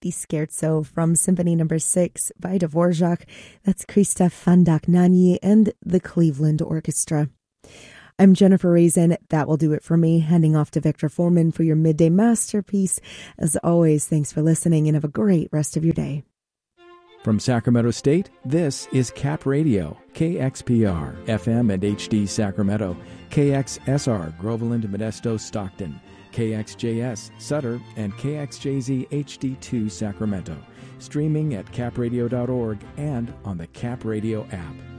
the Scherzo from Symphony No. 6 by Dvorak. That's Krzysztof Fandagnani and the Cleveland Orchestra. I'm Jennifer Raisin. That will do it for me. Handing off to Victor Foreman for your midday masterpiece. As always, thanks for listening and have a great rest of your day. From Sacramento State, this is Cap Radio, KXPR, FM and HD Sacramento, KXSR, Groveland, Modesto, Stockton, KXJS, Sutter, and KXJZ HD2 Sacramento. Streaming at capradio.org and on the Cap Radio app.